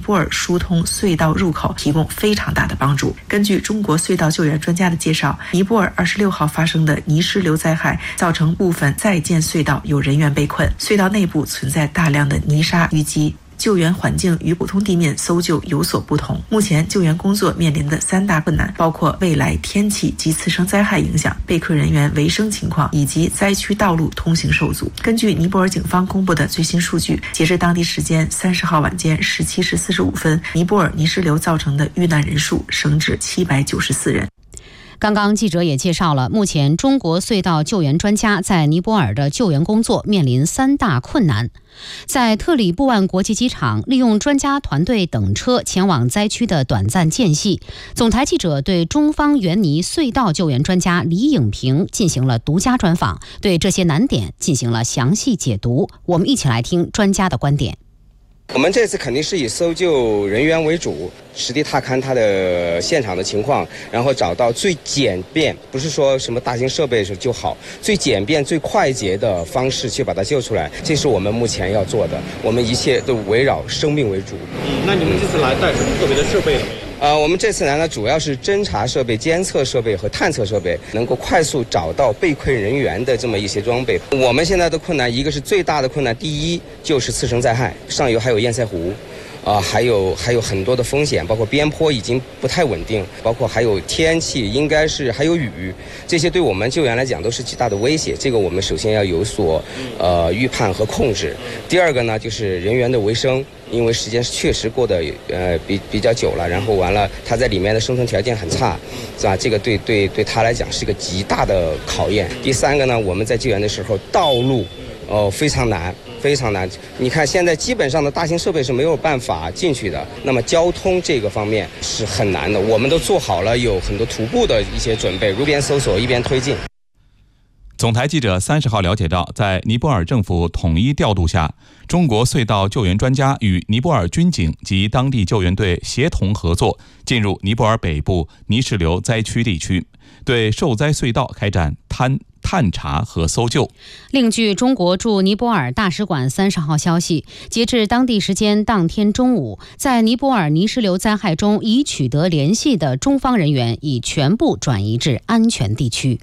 泊尔疏通隧道入口提供非常大的帮助。根据中国隧道救援专家的介绍，尼泊尔26号发生的泥石流灾害造成部分在建隧道有人员被困，隧道内部存在大量的泥沙淤积。救援环境与普通地面搜救有所不同。目前救援工作面临的3大困难，包括未来天气及次生灾害影响、被困人员维生情况以及灾区道路通行受阻。根据尼泊尔警方公布的最新数据，截至当地时间30号晚间17时45分，尼泊尔泥石流造成的遇难人数升至794人。 刚刚记者也介绍了，目前中国隧道救援专家在尼泊尔的救援工作面临3大困难。在特里布万国际机场，利用专家团队等车前往灾区的短暂间隙，总台记者对中方援泥隧道救援专家李颖平进行了独家专访，对这些难点进行了详细解读。我们一起来听专家的观点。 我们这次肯定是以搜救人员为主，实地踏勘它的现场的情况，然后找到最简便，不是说什么大型设备就好，最简便最快捷的方式去把它救出来，这是我们目前要做的。我们一切都围绕生命为主。 那你们这次来带什么特别的设备了没有？ 我们这次来呢，主要是侦察设备、监测设备和探测设备，能够快速找到被困人员的这么一些装备。我们现在的困难，一个是最大的困难，第一就是次生灾害，上游还有堰塞湖。还有很多的风险，包括边坡已经不太稳定，包括还有天气，应该是还有雨，这些对我们救援来讲都是极大的威胁。这个我们首先要有所预判和控制。第二个呢，就是人员的维生，因为时间确实过得比较久了，然后完了他在里面的生存条件很差，是吧？这个对他来讲是个极大的考验。第三个呢，我们在救援的时候，道路非常难。非常难，你看现在基本上的大型设备是没有办法进去的，那么交通这个方面是很难的，我们都做好了有很多徒步的一些准备，一边搜索一边推进。 总台记者30号了解到，在尼泊尔政府统一调度下，中国隧道救援专家与尼泊尔军警及当地救援队协同合作，进入尼泊尔北部泥石流灾区地区，对受灾隧道开展探查和搜救。 另据中国驻尼泊尔大使馆30号消息，截至当地时间当天中午，在尼泊尔泥石流灾害中已取得联系的中方人员已全部转移至安全地区。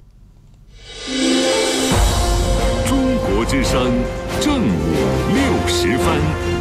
中国之声正午60分。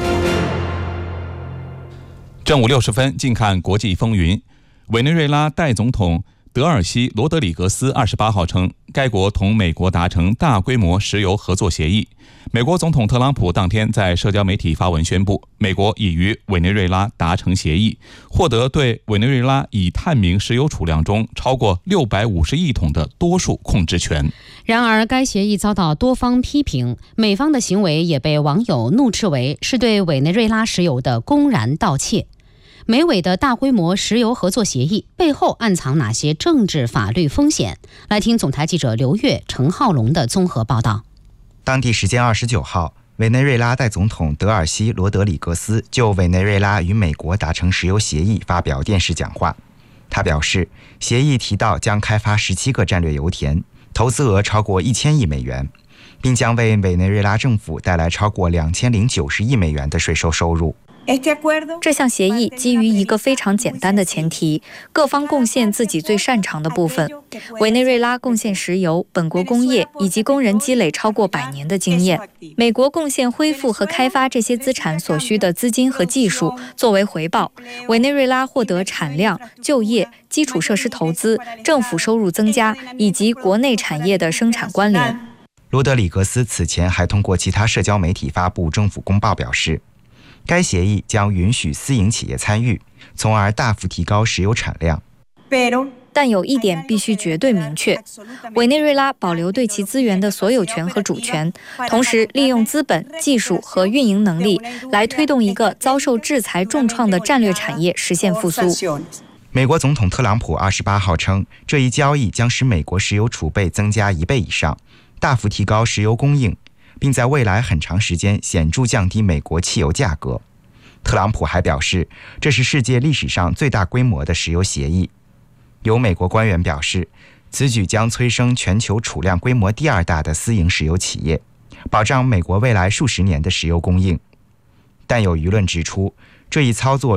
正午60分，近看国际风云。委内瑞拉代总统德尔西·罗德里格斯28号称，该国同美国达成大规模石油合作协议。美国总统特朗普当天在社交媒体发文宣布，美国已与委内瑞拉达成协议，获得对委内瑞拉已探明石油储量中超过650亿桶的多数控制权。 然而，该协议遭到多方批评，美方的行为也被网友怒斥为是对委内瑞拉石油的公然盗窃。美委的大规模石油合作协议背后暗藏哪些政治法律风险？来听总台记者刘越、陈浩龙的综合报道。 当地时间29号，委内瑞拉代总统德尔西·罗德里格斯就委内瑞拉与美国达成石油协议发表电视讲话。他表示，协议提到将开发17个战略油田，投资额超过1000亿美元，并将为委内瑞拉政府带来超过2090亿美元的税收收入。 这项协议基于一个非常简单的前提，各方贡献自己最擅长的部分。委内瑞拉贡献石油、本国工业以及工人积累超过100年的经验，美国贡献恢复和开发这些资产所需的资金和技术。作为回报，委内瑞拉获得产量、就业、基础设施投资、政府收入增加以及国内产业的生产关联。 罗德里格斯此前还通过其他社交媒体发布政府公报表示，该协议将允许私营企业参与，从而大幅提高石油产量。 但有一点必须绝对明确，委内瑞拉保留对其资源的所有权和主权，同时利用资本、技术和运营能力来推动一个遭受制裁重创的战略产业实现复苏。 美国总统特朗普28号称，这一交易将使美国石油储备增加1倍以上，大幅提高石油供应，并在未来很长时间显著降低美国汽油价格。特朗普还表示，这是世界历史上最大规模的石油协议。有美国官员表示，此举将催生全球储量规模第2大的私营石油企业，保障美国未来数十年的石油供应。但有舆论指出，这一操作